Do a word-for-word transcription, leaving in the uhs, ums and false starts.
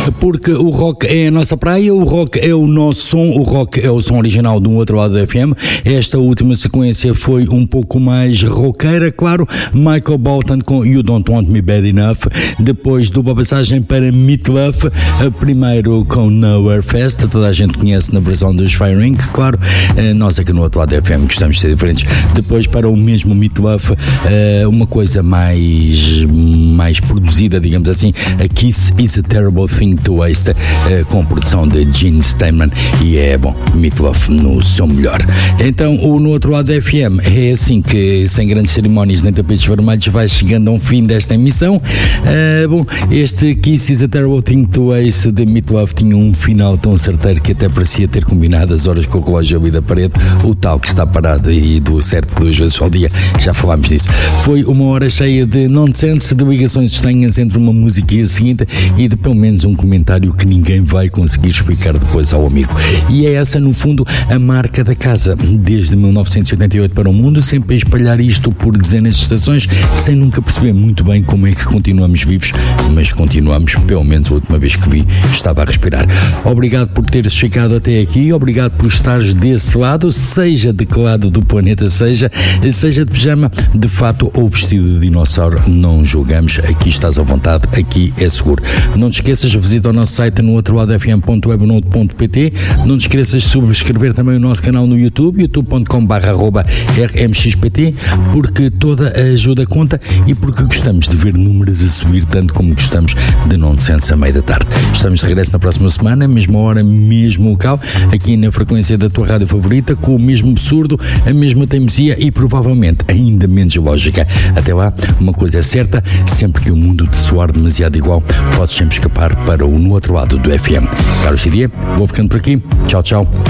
porque o rock é a nossa praia, o rock é o nosso som, o rock é o som original de um outro lado da F M. Esta última sequência foi um pouco mais roqueira, claro. Michael Bolton com You Don't Want Me Bad Enough, depois dupla passagem para Meat Love, primeiro com Nowhere Fest, toda a gente conhece na versão dos Fire Inc, claro, nós aqui no outro lado da F M gostamos de ser diferentes. Depois para o mesmo Meat Love, uma coisa mais, mais produzida, digamos assim, a Kiss Is a Terrible Thing to Waste, com produção de Gene Steinman, e é bom, Meat Love no seu melhor. Então, o No Outro Lado da F M é assim que, sem grandes cerimónias nem tapetes vermelhos, vai chegando a um fim desta emissão. Uh, bom, este Kiss Is a Terrible Thing to Waste de Meat Love tinha um final tão certeiro que até parecia ter combinado as horas com o relógio ali da parede, o tal que está parado e do certo duas vezes ao dia, já falámos disso. Foi uma hora cheia de nonsense, de ligações estranhas entre uma música e a seguinte, e de pelo menos um comentário que ninguém vai conseguir explicar depois ao amigo. E é essa, no fundo, a marca da casa, desde mil novecentos e oitenta e oito para o mundo, sempre a espalhar isto por dezenas de estações, sem nunca perceber muito bem como é que continuamos vivos, mas continuamos, pelo menos a última vez que vi, estava a respirar. Obrigado por teres chegado até aqui, obrigado por estares desse lado, seja de que lado do planeta seja, seja de pijama, de fato ou vestido de dinossauro, não julgamos, aqui estás à vontade, aqui é seguro. Não te esqueças, visita o nosso site no outro lado f m ponto webnote ponto p t, não te esqueças de subscrever também o nosso canal no YouTube, youtube ponto com barra r m x p t, porque toda a ajuda conta e porque gostamos de ver números a subir tanto como gostamos de nonsense a meio da tarde. Estamos de regresso na próxima semana, mesma hora, mesmo local, aqui na frequência da tua rádio favorita, com o mesmo absurdo, a mesma teimosia e provavelmente ainda menos lógica. Até lá, uma coisa é certa, sempre que o mundo te soar demasiado igual, podes sempre escapar para o No Outro Lado do F M. Carlos C D, vou ficando por aqui. Tchau, tchau.